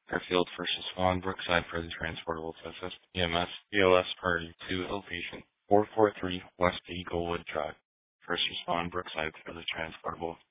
Fairfield First Respond, Brookside for the transportable to EMS, BLS Priority 2 Outpatient, 443 West Eaglewood Drive. First Respond, Brookside for the transportable.